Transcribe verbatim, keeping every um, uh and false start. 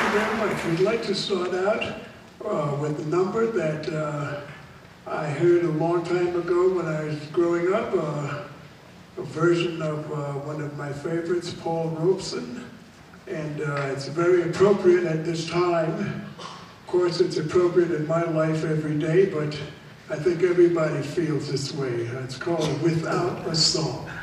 you very much. We'd like to start out uh, with a number that uh, I heard a long time ago when I was growing up, uh, a version of uh, one of my favorites, Paul Robeson, and uh, it's very appropriate at this time. Of course, it's appropriate in my life every day, but I think everybody feels this way. It's called Without a Song.